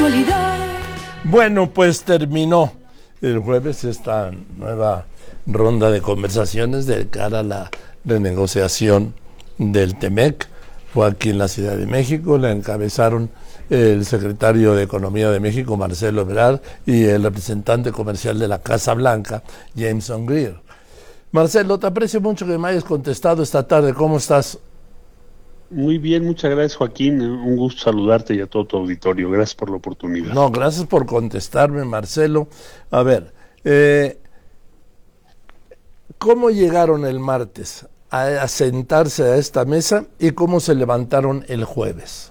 casualidad. Bueno, pues terminó el jueves esta nueva ronda de conversaciones de cara a la renegociación del TEMEC. Fue aquí en la Ciudad de México, la encabezaron el secretario de Economía de México, Marcelo Ebrard, y el representante comercial de la Casa Blanca, Jameson Greer. Marcelo, te aprecio mucho que me hayas contestado esta tarde. ¿Cómo estás? Muy bien, muchas gracias, Joaquín. Un gusto saludarte y a todo tu auditorio. Gracias por la oportunidad. No, gracias por contestarme, Marcelo. A ver, ¿cómo llegaron el martes a sentarse a esta mesa y cómo se levantaron el jueves?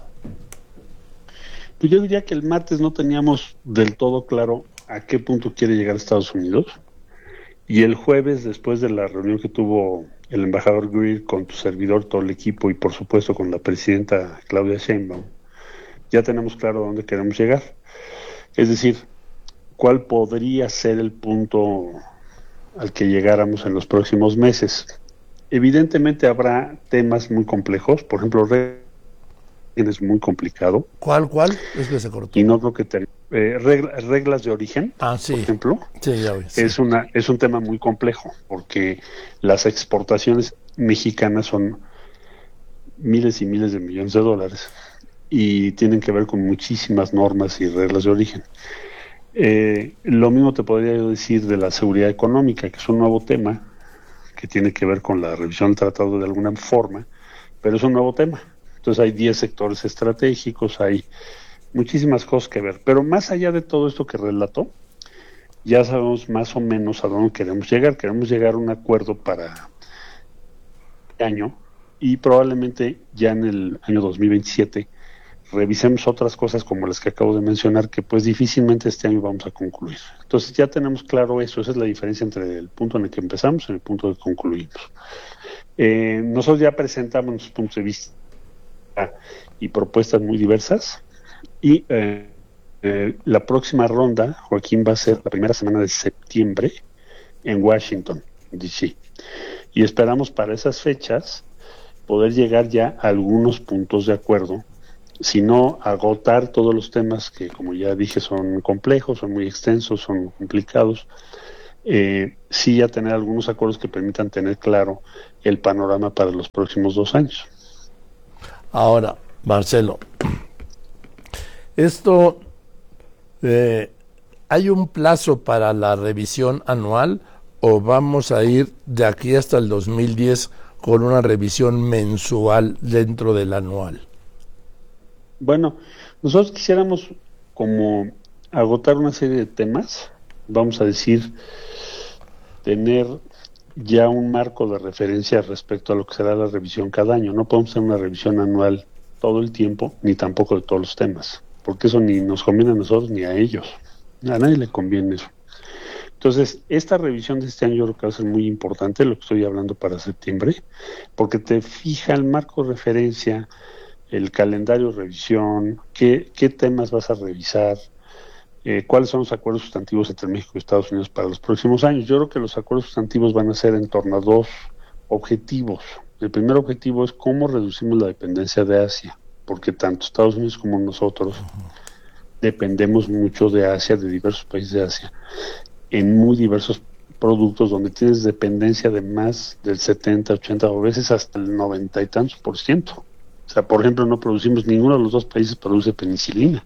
Pues yo diría que el martes no teníamos del todo claro a qué punto quiere llegar Estados Unidos. Y el jueves, después de la reunión que tuvo el embajador Greer con tu servidor, todo el equipo y por supuesto con la presidenta Claudia Sheinbaum, ya tenemos claro a dónde queremos llegar. Es decir, cuál podría ser el punto al que llegáramos en los próximos meses. Evidentemente habrá temas muy complejos, por ejemplo, es muy complicado. ¿Cuál? Es que se cortó. Y no creo que reglas de origen, sí. por ejemplo, sí, ya ves, sí. Es un tema muy complejo, porque las exportaciones mexicanas son miles y miles de millones de dólares y tienen que ver con muchísimas normas y reglas de origen. Lo mismo te podría yo decir de la seguridad económica, que es un nuevo tema que tiene que ver con la revisión del tratado de alguna forma, pero es un nuevo tema. Entonces hay 10 sectores estratégicos, hay muchísimas cosas que ver. Pero más allá de todo esto que relató, ya sabemos más o menos a dónde queremos llegar. Queremos llegar a un acuerdo para el año y probablemente ya en el año 2027 revisemos otras cosas como las que acabo de mencionar, que pues difícilmente este año vamos a concluir. Entonces ya tenemos claro eso. Esa es la diferencia entre el punto en el que empezamos y el punto en el que concluimos. Nosotros ya presentamos nuestros puntos de vista y propuestas muy diversas y la próxima ronda, Joaquín, va a ser la primera semana de septiembre en Washington, D.C. y esperamos para esas fechas poder llegar ya a algunos puntos de acuerdo, si no agotar todos los temas que, como ya dije, son complejos, son muy extensos, son complicados, sí ya tener algunos acuerdos que permitan tener claro el panorama para los próximos 2 años. Ahora, Marcelo, esto, ¿hay un plazo para la revisión anual o vamos a ir de aquí hasta el 2010 con una revisión mensual dentro del anual? Bueno, nosotros quisiéramos como agotar una serie de temas, vamos a decir, tener ya un marco de referencia respecto a lo que será la revisión cada año. No podemos hacer una revisión anual todo el tiempo, ni tampoco de todos los temas, porque eso ni nos conviene a nosotros ni a ellos. A nadie le conviene eso. Entonces, esta revisión de este año yo creo que va a ser muy importante, lo que estoy hablando para septiembre, porque te fija el marco de referencia, el calendario de revisión, qué temas vas a revisar, cuáles son los acuerdos sustantivos entre México y Estados Unidos para los próximos años. Yo creo que los acuerdos sustantivos van a ser en torno a 2 objetivos. El primer objetivo es cómo reducimos la dependencia de Asia, porque tanto Estados Unidos como nosotros dependemos mucho de Asia, de diversos países de Asia, en muy diversos productos donde tienes dependencia de más del 70, 80 o veces hasta el 90 y tantos %. O sea, por ejemplo, no producimos, ninguno de los 2 países produce penicilina.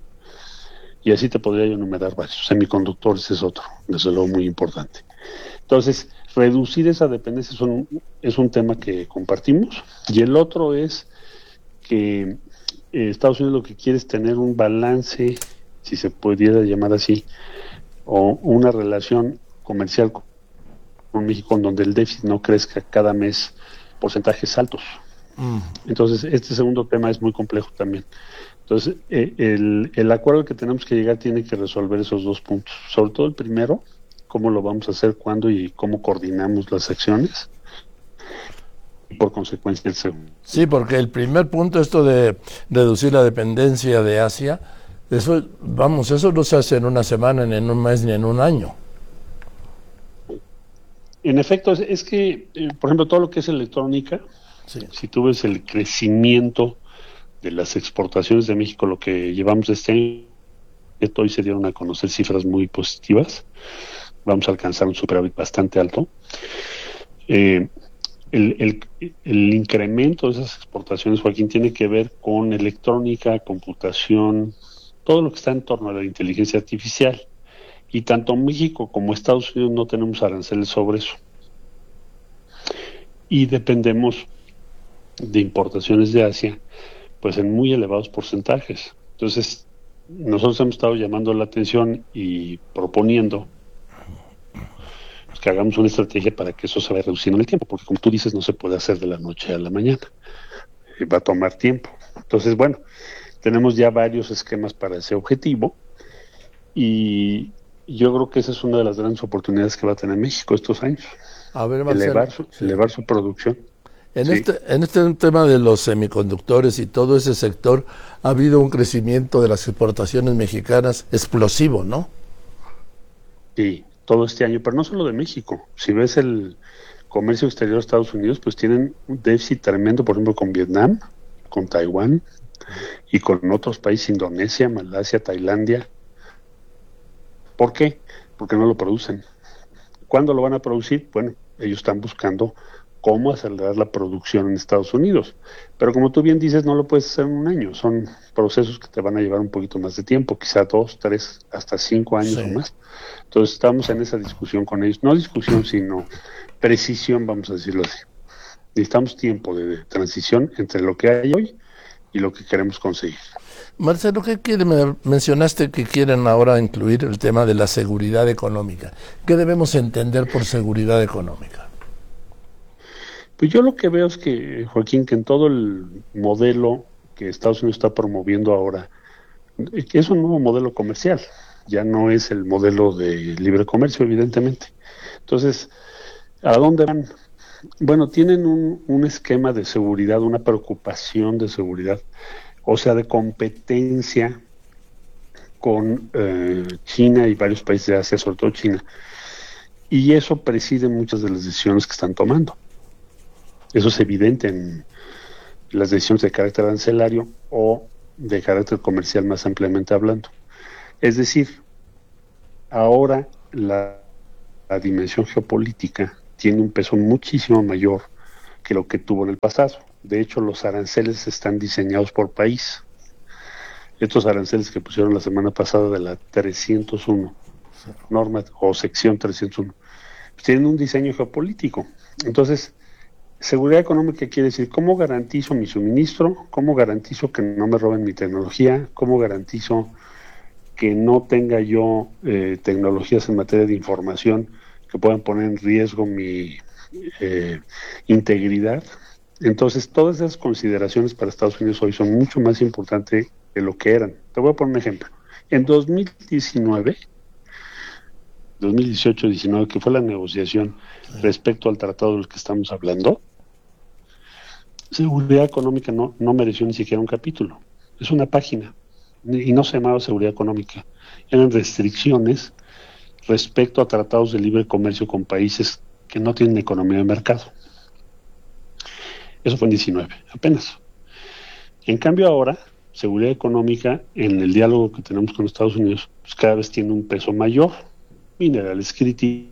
Y así te podría yo enumerar varios. Semiconductores es otro, desde luego muy importante. Entonces, reducir esa dependencia es un tema que compartimos. Y el otro es que Estados Unidos lo que quiere es tener un balance, si se pudiera llamar así, o una relación comercial con México en donde el déficit no crezca cada mes porcentajes altos. Entonces, este segundo tema es muy complejo también. Entonces, el acuerdo que tenemos que llegar tiene que resolver esos 2 puntos. Sobre todo el primero, cómo lo vamos a hacer, cuándo y cómo coordinamos las acciones. Y por consecuencia el segundo. Sí, porque el primer punto, esto de reducir la dependencia de Asia, eso no se hace en una semana, ni en un mes, ni en un año. En efecto, es que, por ejemplo, todo lo que es electrónica, sí. Si tú ves el crecimiento de las exportaciones de México, lo que llevamos este año, Hoy se dieron a conocer cifras muy positivas. Vamos a alcanzar un superávit bastante alto. El, el, el incremento de esas exportaciones, Joaquín, tiene que ver con electrónica, computación, todo lo que está en torno a la inteligencia artificial. Y tanto México como Estados Unidos no tenemos aranceles sobre eso. Y dependemos de importaciones de Asia, pues en muy elevados porcentajes. Entonces, nosotros hemos estado llamando la atención y proponiendo que hagamos una estrategia para que eso se vaya reduciendo en el tiempo, porque como tú dices, no se puede hacer de la noche a la mañana. Va a tomar tiempo. Entonces, bueno, tenemos ya varios esquemas para ese objetivo y yo creo que esa es una de las grandes oportunidades que va a tener México estos años. A ver, Marcelo, elevar su producción. En este tema de los semiconductores y todo ese sector, ha habido un crecimiento de las exportaciones mexicanas explosivo, ¿no? Sí, todo este año, pero no solo de México. Si ves el comercio exterior de Estados Unidos, pues tienen un déficit tremendo, por ejemplo, con Vietnam, con Taiwán y con otros países, Indonesia, Malasia, Tailandia. ¿Por qué? Porque no lo producen. ¿Cuándo lo van a producir? Bueno, ellos están buscando cómo acelerar la producción en Estados Unidos. Pero como tú bien dices, no lo puedes hacer en un año. Son procesos que te van a llevar un poquito más de tiempo, quizá 2, 3, hasta 5 años o más. Entonces estamos en esa discusión con ellos. No discusión, sino precisión, vamos a decirlo así. Necesitamos tiempo de transición entre lo que hay hoy y lo que queremos conseguir. Marcelo, ¿qué quiere? Mencionaste que quieren ahora incluir el tema de la seguridad económica. ¿Qué debemos entender por seguridad económica? Pues yo lo que veo es que, Joaquín, que en todo el modelo que Estados Unidos está promoviendo ahora, que es un nuevo modelo comercial, ya no es el modelo de libre comercio, evidentemente. Entonces, ¿a dónde van? Bueno, tienen un esquema de seguridad, una preocupación de seguridad, o sea, de competencia con China y varios países de Asia, sobre todo China. Y eso preside muchas de las decisiones que están tomando. Eso es evidente en las decisiones de carácter arancelario o de carácter comercial más ampliamente hablando. Es decir, ahora la dimensión geopolítica tiene un peso muchísimo mayor que lo que tuvo en el pasado. De hecho, los aranceles están diseñados por país. Estos aranceles que pusieron la semana pasada de la 301, norma o sección 301, pues tienen un diseño geopolítico. Entonces, seguridad económica quiere decir cómo garantizo mi suministro, cómo garantizo que no me roben mi tecnología, cómo garantizo que no tenga yo tecnologías en materia de información que puedan poner en riesgo mi integridad. Entonces, todas esas consideraciones para Estados Unidos hoy son mucho más importantes de lo que eran. Te voy a poner un ejemplo. En 2018-19, que fue la negociación respecto al tratado del que estamos hablando, seguridad económica no mereció ni siquiera un capítulo. Es una página. Y no se llamaba seguridad económica. Eran restricciones respecto a tratados de libre comercio con países que no tienen economía de mercado. Eso fue en 19, apenas. En cambio ahora, seguridad económica, en el diálogo que tenemos con Estados Unidos, pues cada vez tiene un peso mayor. Minerales críticos,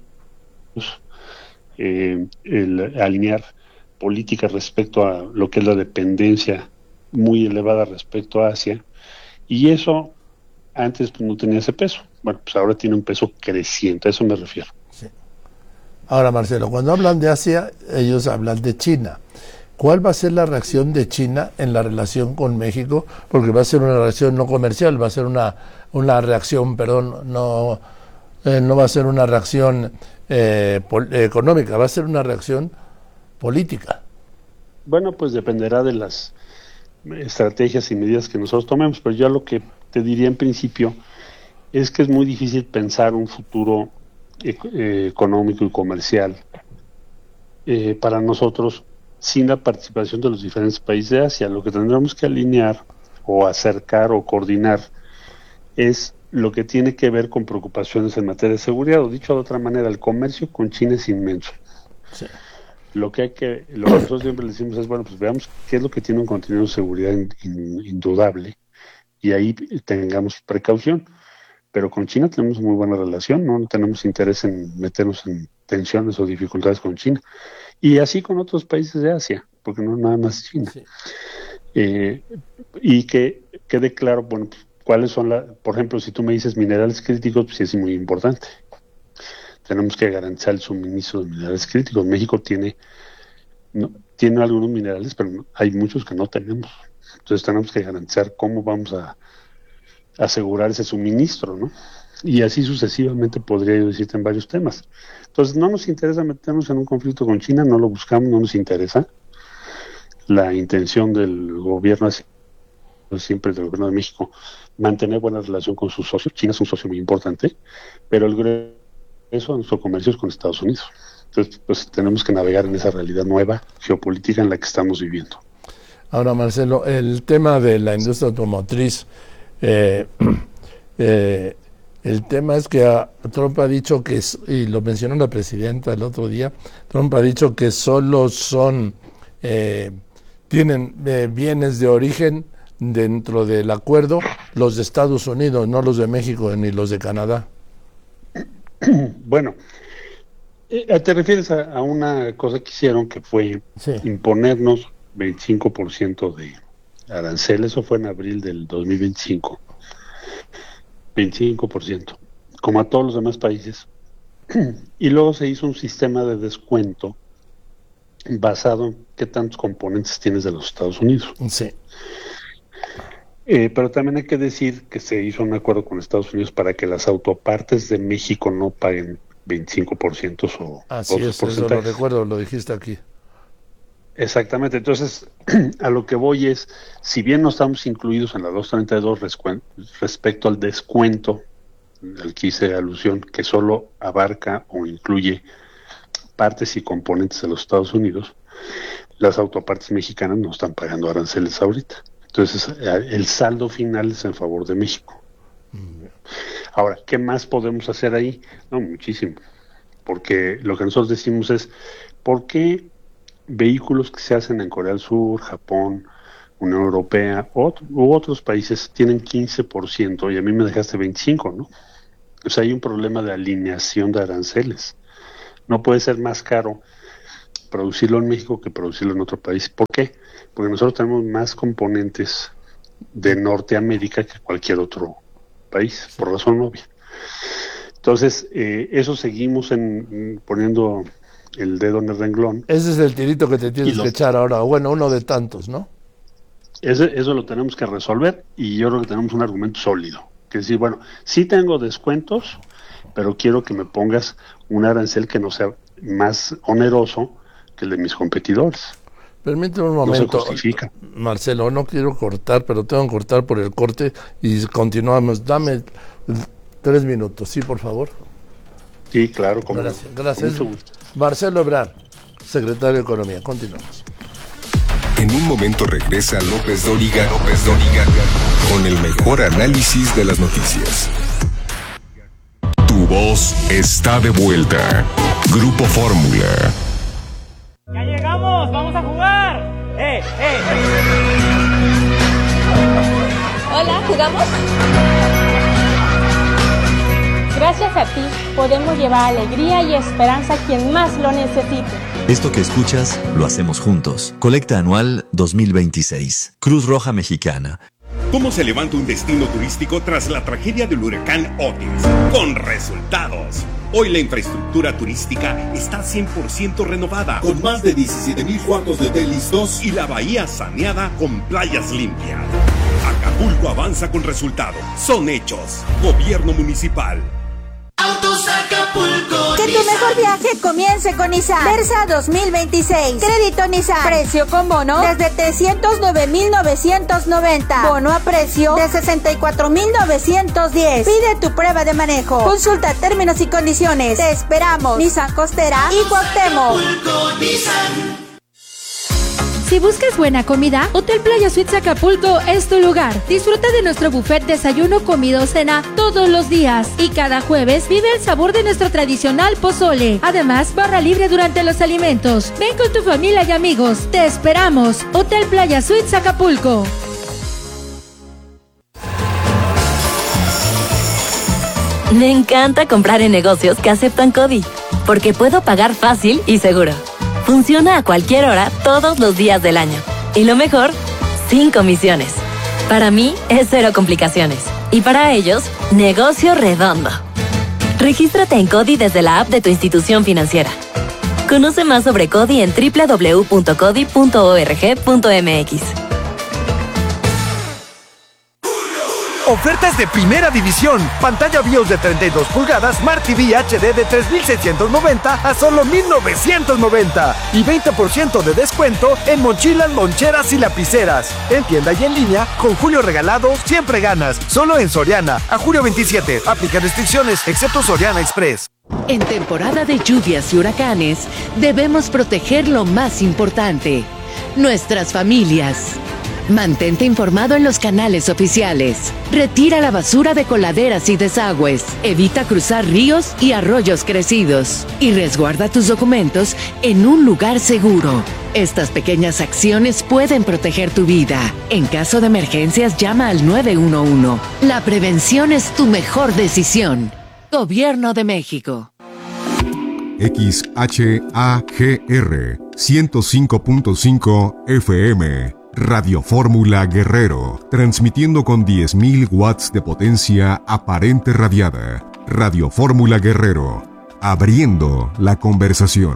el alinear políticas respecto a lo que es la dependencia muy elevada respecto a Asia, y eso antes pues, no tenía ese peso. Bueno, pues ahora tiene un peso creciente, a eso me refiero. Sí. Ahora, Marcelo, cuando hablan de Asia, ellos hablan de China. ¿Cuál va a ser la reacción de China en la relación con México? Porque va a ser una reacción no comercial, va a ser una reacción, no va a ser una reacción económica, va a ser una reacción política. Bueno, pues dependerá de las estrategias y medidas que nosotros tomemos, pero yo lo que te diría en principio es que es muy difícil pensar un futuro económico y comercial para nosotros sin la participación de los diferentes países de Asia. Lo que tendremos que alinear o acercar o coordinar es lo que tiene que ver con preocupaciones en materia de seguridad, o dicho de otra manera, el comercio con China es inmenso. Sí. Lo que nosotros siempre le decimos es, bueno, pues veamos qué es lo que tiene un contenido de seguridad indudable y ahí tengamos precaución. pero con China tenemos muy buena relación, no tenemos interés en meternos en tensiones o dificultades con China. Y así con otros países de Asia, porque no nada más China. Sí. Y que quede claro, bueno, cuáles son por ejemplo, si tú me dices minerales críticos, pues sí es muy importante. Tenemos que garantizar el suministro de minerales críticos. México tiene algunos minerales, pero hay muchos que no tenemos. Entonces tenemos que garantizar cómo vamos a asegurar ese suministro, ¿no? Y así sucesivamente podría yo decirte en varios temas. Entonces no nos interesa meternos en un conflicto con China, no lo buscamos, no nos interesa. La intención del gobierno es siempre del gobierno de México mantener buena relación con sus socios. China es un socio muy importante, pero el grueso de nuestro comercio es con Estados Unidos. Entonces, pues tenemos que navegar en esa realidad nueva geopolítica en la que estamos viviendo. Ahora, Marcelo, el tema de la industria automotriz, el tema es que Trump ha dicho que, y lo mencionó la presidenta el otro día, Trump ha dicho que solo tienen bienes de origen dentro del acuerdo los de Estados Unidos, no los de México ni los de Canadá. Bueno, te refieres a una cosa que hicieron que fue imponernos 25% de arancel, eso fue en abril del 2025, 25%, como a todos los demás países, y luego se hizo un sistema de descuento basado en qué tantos componentes tienes de los Estados Unidos. Sí. Pero también hay que decir que se hizo un acuerdo con Estados Unidos para que las autopartes de México no paguen 25% o así otros es, porcentajes. eso lo recuerdo, lo dijiste aquí. Exactamente, entonces a lo que voy es, si bien no estamos incluidos en la 232 respecto al descuento al que hice alusión, que solo abarca o incluye partes y componentes de los Estados Unidos, las autopartes mexicanas no están pagando aranceles ahorita. Entonces el saldo final es en favor de México. Ahora, ¿qué más podemos hacer ahí? No, muchísimo, porque lo que nosotros decimos es, ¿por qué vehículos que se hacen en Corea del Sur, Japón, Unión Europea u otros países tienen 15% y a mí me dejaste 25%, ¿no? O sea, hay un problema de alineación de aranceles. No puede ser más caro producirlo en México que producirlo en otro país. ¿Por qué? Porque nosotros tenemos más componentes de Norteamérica que cualquier otro país, por razón obvia. Entonces, eso seguimos poniendo el dedo en el renglón. Ese es el tirito que te tienes que echar ahora, bueno, uno de tantos, ¿no? Eso lo tenemos que resolver y yo creo que tenemos un argumento sólido. Que decir, bueno, sí tengo descuentos, pero quiero que me pongas un arancel que no sea más oneroso que el de mis competidores. Permíteme un momento, no se justifica. Marcelo, no quiero cortar, pero tengo que cortar por el corte y continuamos. Dame 3 minutos, ¿sí, por favor? Sí, claro. Gracias. Marcelo Ebrard, secretario de Economía. Continuamos. En un momento regresa López Dóriga con el mejor análisis de las noticias. Tu voz está de vuelta. Grupo Fórmula. ¡Ya llegamos! ¡Vamos a jugar! Hola, ¿jugamos? Gracias a ti, podemos llevar alegría y esperanza a quien más lo necesite. Esto que escuchas, lo hacemos juntos. Colecta anual 2026. Cruz Roja Mexicana. ¿Cómo se levanta un destino turístico tras la tragedia del huracán Otis? Con resultados. Hoy la infraestructura turística está 100% renovada, con más de 17,000 cuartos de hotel listos y la bahía saneada con playas limpias. Acapulco avanza con resultados. Son hechos. Gobierno municipal. Autos Acapulco. Que tu mejor viaje comience con Nissan Versa 2026. Crédito Nissan. Precio con bono desde 309,990. Bono a precio de 64,910. Pide tu prueba de manejo. Consulta términos y condiciones. Te esperamos. Nissan Costera y Cuauhtémoc. Acapulco, Nissan. Si buscas buena comida, Hotel Playa Suites Acapulco es tu lugar. Disfruta de nuestro buffet desayuno, comida o cena todos los días. Y cada jueves vive el sabor de nuestro tradicional pozole. Además, barra libre durante los alimentos. Ven con tu familia y amigos. Te esperamos. Hotel Playa Suites Acapulco. Me encanta comprar en negocios que aceptan CODI, porque puedo pagar fácil y seguro. Funciona a cualquier hora, todos los días del año. Y lo mejor, sin comisiones. Para mí, es cero complicaciones. Y para ellos, negocio redondo. Regístrate en CODI desde la app de tu institución financiera. Conoce más sobre CODI en www.codi.org.mx. Ofertas de primera división. Pantalla BIOS de 32 pulgadas, Smart TV HD de 3,690 a solo 1,990. Y 20% de descuento en mochilas, loncheras y lapiceras. En tienda y en línea, con Julio Regalado, siempre ganas. Solo en Soriana. A julio 27. Aplica restricciones, excepto Soriana Express. En temporada de lluvias y huracanes, debemos proteger lo más importante: nuestras familias. Mantente informado en los canales oficiales. Retira la basura de coladeras y desagües. Evita cruzar ríos y arroyos crecidos. Y resguarda tus documentos en un lugar seguro. Estas pequeñas acciones pueden proteger tu vida. En caso de emergencias, llama al 911. La prevención es tu mejor decisión. Gobierno de México. XHAGR 105.5 FM. Radio Fórmula Guerrero, transmitiendo con 10.000 watts de potencia aparente radiada. Radio Fórmula Guerrero, abriendo la conversación.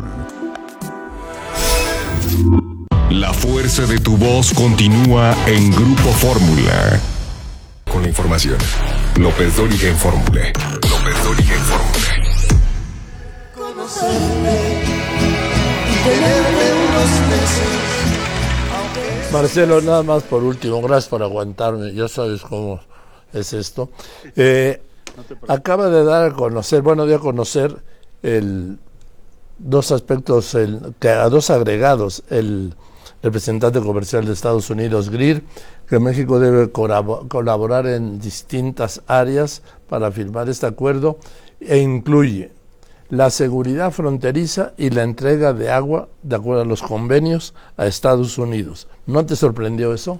La fuerza de tu voz continúa en Grupo Fórmula. Con la información, López Dóriga en Fórmula. López Dóriga en Fórmula. Marcelo, nada más por último, gracias por aguantarme, ya sabes cómo es esto. Acaba de dar a conocer, dio a conocer dos aspectos, a dos agregados, el representante comercial de Estados Unidos, Greer, que México debe colaborar en distintas áreas para firmar este acuerdo, e incluye la seguridad fronteriza y la entrega de agua, de acuerdo a los convenios, a Estados Unidos. ¿No te sorprendió eso?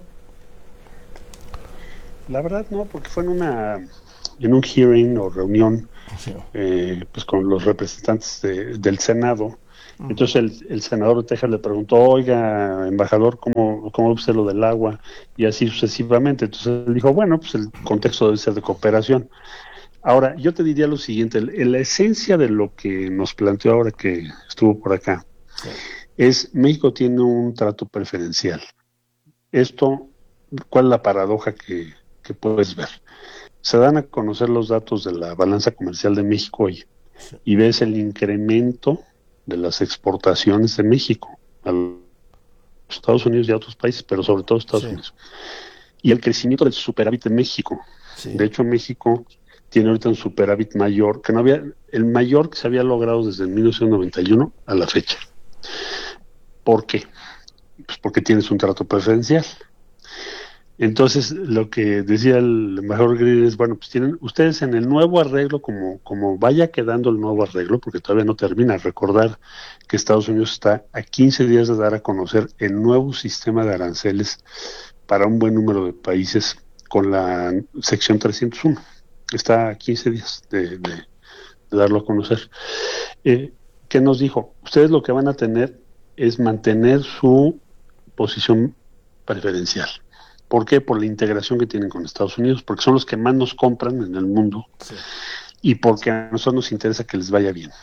La verdad no, porque fue en un hearing o reunión pues con los representantes del Senado. Entonces el senador de Texas le preguntó: oiga, embajador, ¿cómo ve usted lo del agua? Y así sucesivamente. Entonces él dijo, bueno, pues el contexto debe ser de cooperación. Ahora, yo te diría lo siguiente: la esencia de lo que nos planteó ahora que estuvo por acá, es México tiene un trato preferencial. Esto, ¿cuál es la paradoja que puedes ver? Se dan a conocer los datos de la balanza comercial de México hoy, y ves el incremento de las exportaciones de México a los Estados Unidos y a otros países, pero sobre todo Estados Unidos. Y el crecimiento del superávit de México. De hecho, México tiene ahorita un superávit mayor, que no había, el mayor que se había logrado desde 1991 a la fecha. ¿Por qué? Pues porque tienes un trato preferencial. Entonces, lo que decía el embajador Greer es, bueno, pues tienen ustedes en el nuevo arreglo, como vaya quedando el nuevo arreglo, porque todavía no termina, recordar que Estados Unidos está a 15 días de dar a conocer el nuevo sistema de aranceles para un buen número de países con la sección 301. Está a 15 días de darlo a conocer. ¿Qué nos dijo? Ustedes lo que van a tener es mantener su posición preferencial. ¿Por qué? Por la integración que tienen con Estados Unidos, porque son los que más nos compran en el mundo, y porque a nosotros nos interesa que les vaya bien.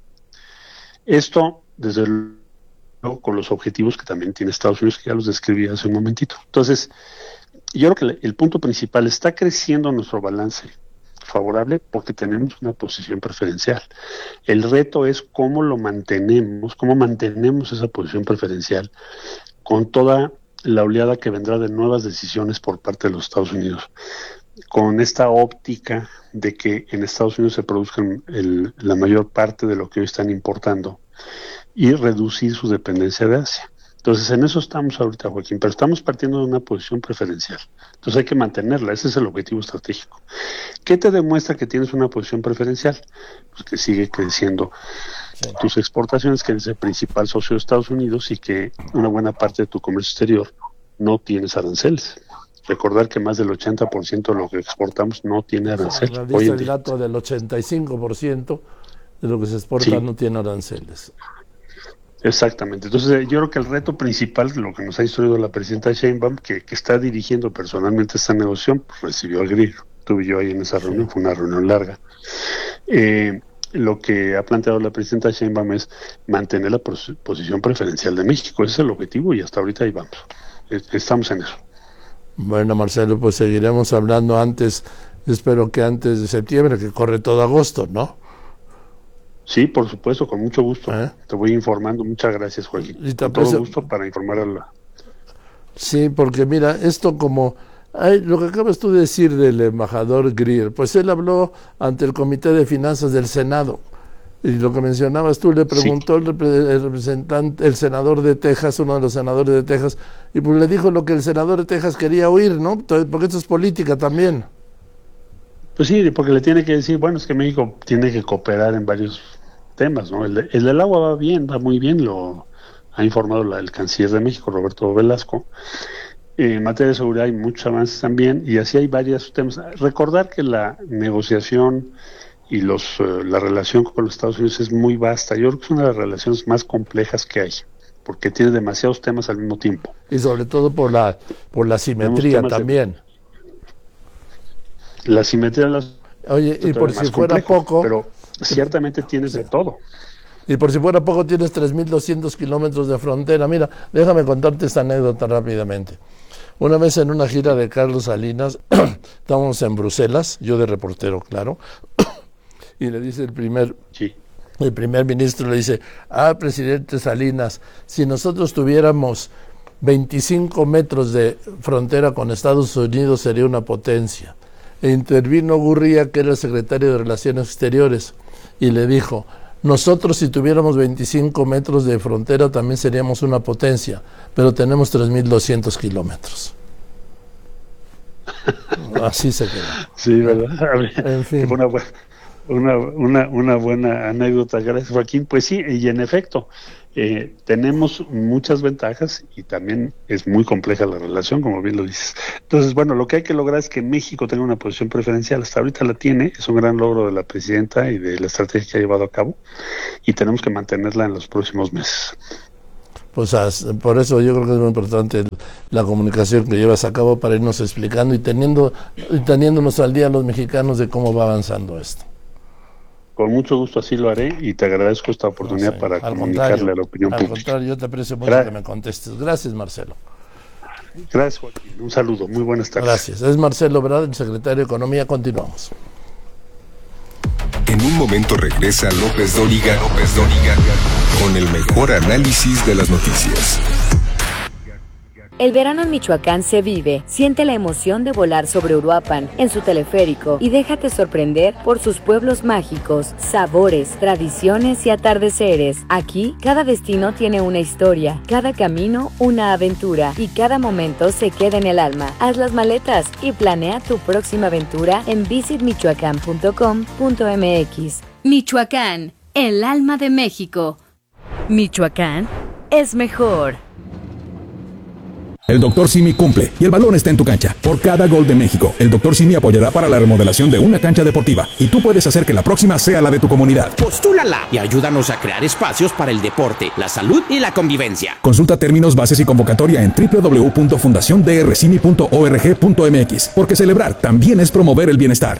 Esto, desde luego, con los objetivos que también tiene Estados Unidos, que ya los describí hace un momentito. Entonces, yo creo que el punto principal, está creciendo nuestro balance favorable porque tenemos una posición preferencial. El reto es cómo mantenemos esa posición preferencial con toda la oleada que vendrá de nuevas decisiones por parte de los Estados Unidos, con esta óptica de que en Estados Unidos se produzcan la mayor parte de lo que hoy están importando y reducir su dependencia de Asia. Entonces, en eso estamos ahorita, Joaquín, pero estamos partiendo de una posición preferencial. Entonces hay que mantenerla, ese es el objetivo estratégico. ¿Qué te demuestra que tienes una posición preferencial? Pues que sigue creciendo tus exportaciones, que es el principal socio de Estados Unidos, y que una buena parte de tu comercio exterior no tienes aranceles. Recordar que más del 80% de lo que exportamos no tiene arancel. Dice el dato del 85% de lo que se exporta no tiene aranceles. Exactamente. Entonces yo creo que el reto principal, lo que nos ha instruido la presidenta Sheinbaum, que está dirigiendo personalmente esta negociación, pues recibió al GRIR. Estuve yo ahí en esa reunión, fue una reunión larga. Lo que ha planteado la presidenta Sheinbaum es mantener la posición preferencial de México. Ese es el objetivo y hasta ahorita ahí vamos. Estamos en eso. Bueno, Marcelo, pues seguiremos hablando espero que antes de septiembre, que corre todo agosto, ¿no? Sí, por supuesto, con mucho gusto. Te voy informando. Muchas gracias, Joaquín. Con todo gusto para informar a la... Sí, porque mira, esto lo que acabas tú de decir del embajador Greer, pues él habló ante el Comité de Finanzas del Senado. Y lo que mencionabas tú, le preguntó el representante, el senador de Texas, uno de los senadores de Texas, y pues le dijo lo que el senador de Texas quería oír, ¿no? Porque esto es política también. Pues sí, porque le tiene que decir, bueno, es que México tiene que cooperar en varios temas, ¿no? El del agua va muy bien, lo ha informado el canciller de México, Roberto Velasco. En materia de seguridad hay muchos avances también, y así hay varios temas. Recordar que la negociación y la relación con los Estados Unidos es muy vasta. Yo creo que es una de las relaciones más complejas que hay, porque tiene demasiados temas al mismo tiempo. Y sobre todo por la simetría también. La simetría Oye, y por si fuera poco... Pero ciertamente tienes de todo. Y por si fuera poco tienes 3.200 kilómetros de frontera. Mira, déjame contarte esta anécdota rápidamente. Una vez en una gira de Carlos Salinas, estábamos en Bruselas, yo de reportero, claro, y le dice el primer ministro, le dice, presidente Salinas, si nosotros tuviéramos 25 metros de frontera con Estados Unidos sería una potencia. E intervino Gurría, que era el secretario de Relaciones Exteriores, y le dijo, nosotros si tuviéramos 25 metros de frontera también seríamos una potencia, pero tenemos 3.200 kilómetros. Así se quedó. Sí, ¿verdad? En fin. Una buena anécdota, gracias, Joaquín. Pues sí, y en efecto, tenemos muchas ventajas y también es muy compleja la relación, como bien lo dices. Entonces, bueno, lo que hay que lograr es que México tenga una posición preferencial. Hasta ahorita la tiene, es un gran logro de la presidenta y de la estrategia que ha llevado a cabo, y tenemos que mantenerla en los próximos meses. Pues por eso yo creo que es muy importante la comunicación que llevas a cabo para irnos explicando y teniéndonos al día los mexicanos de cómo va avanzando esto. Con mucho gusto así lo haré y te agradezco esta oportunidad para comunicarle a la opinión pública. Al contrario, yo te aprecio mucho que me contestes. Gracias, Marcelo. Gracias, Joaquín. Un saludo. Muy buenas tardes. Gracias. Es Marcelo Ebrard, el secretario de Economía. Continuamos. En un momento regresa López Dóriga con el mejor análisis de las noticias. El verano en Michoacán se vive. Siente la emoción de volar sobre Uruapan en su teleférico y déjate sorprender por sus pueblos mágicos, sabores, tradiciones y atardeceres. Aquí, cada destino tiene una historia, cada camino una aventura y cada momento se queda en el alma. Haz las maletas y planea tu próxima aventura en visitmichoacán.com.mx. Michoacán, el alma de México. Michoacán es mejor. El Dr. Simi cumple y el balón está en tu cancha. Por cada gol de México, el Dr. Simi apoyará para la remodelación de una cancha deportiva y tú puedes hacer que la próxima sea la de tu comunidad. Postúlala y ayúdanos a crear espacios para el deporte, la salud y la convivencia. Consulta términos, bases y convocatoria en www.fundaciondrcimi.org.mx, porque celebrar también es promover el bienestar.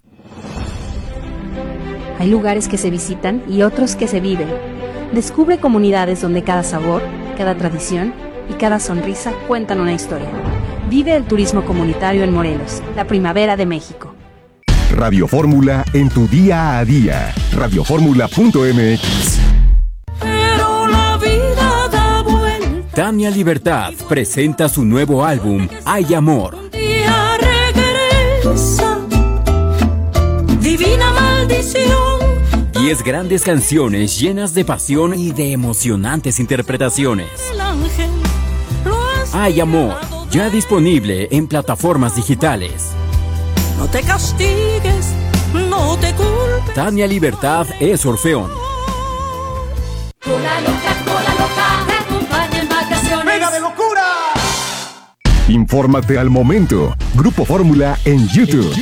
Hay lugares que se visitan y otros que se viven. Descubre comunidades donde cada sabor, cada tradición y cada sonrisa cuentan una historia. Vive el turismo comunitario en Morelos, la primavera de México. Radio Fórmula en tu día a día. Radioformula.mx. Pero la vida da vuelta. Tania Libertad presenta su nuevo álbum, Hay Amor. Un día regresa, divina maldición. 10 grandes canciones llenas de pasión y de emocionantes interpretaciones. El ángel. Hay Amor, ya disponible en plataformas digitales. No te castigues, no te culpes. Tania Libertad es Orfeón. Cola loca, te acompaña en vacaciones. ¡Mega de locura! Infórmate al momento. Grupo Fórmula en YouTube.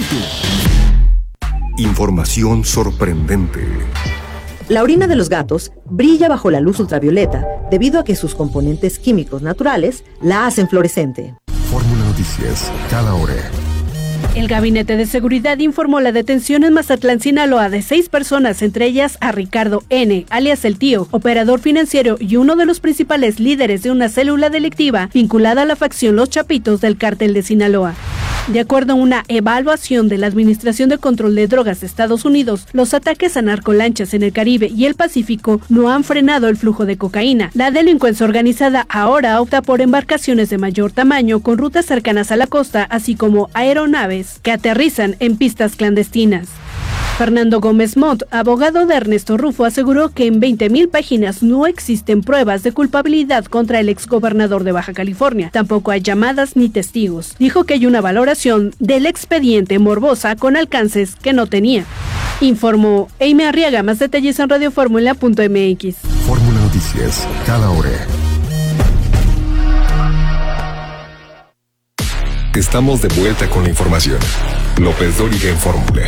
Información sorprendente. La orina de los gatos brilla bajo la luz ultravioleta debido a que sus componentes químicos naturales la hacen fluorescente. Fórmula Noticias, cada hora. El Gabinete de Seguridad informó la detención en Mazatlán, Sinaloa, de 6 personas, entre ellas a Ricardo N., alias El Tío, operador financiero y uno de los principales líderes de una célula delictiva vinculada a la facción Los Chapitos del Cártel de Sinaloa. De acuerdo a una evaluación de la Administración de Control de Drogas de Estados Unidos, los ataques a narcolanchas en el Caribe y el Pacífico no han frenado el flujo de cocaína. La delincuencia organizada ahora opta por embarcaciones de mayor tamaño con rutas cercanas a la costa, así como aeronaves que aterrizan en pistas clandestinas. Fernando Gómez Montt, abogado de Ernesto Rufo, aseguró que en 20,000 páginas no existen pruebas de culpabilidad contra el exgobernador de Baja California. Tampoco hay llamadas ni testigos. Dijo que hay una valoración del expediente morbosa con alcances que no tenía. Informó Eime Arriaga. Más detalles en radioformula.mx. Fórmula Noticias, cada hora. Estamos de vuelta con la información. López Dóriga en Fórmula.